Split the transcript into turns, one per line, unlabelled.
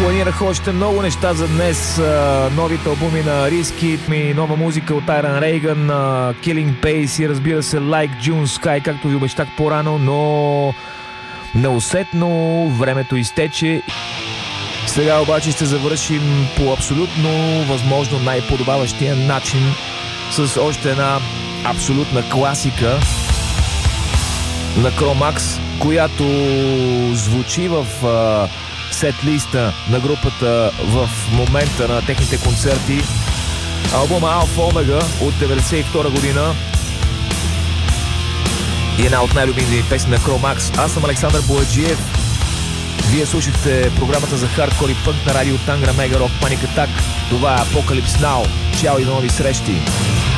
Планирах още много неща за днес. Новите албуми на Риски, нова музика от Iron Reagan, Killing Pace и разбира се Like June Sky, както ви обещах по-рано, но неусетно времето изтече. Сега обаче ще завършим по абсолютно възможно най-подобаващия начин с още една абсолютна класика на Cro-Max, която звучи в сет-листа на групата в момента на техните концерти. Албума Alpha Omega от 1992 година и една от най-любимите песни на Cro-Max. Аз съм Александър Бояджиев. Вие слушахте програмата за хардкор и пънк на радио Тангра Мега Рок Паник Атак. Това е Apocalypse Now. Чао и до нови срещи!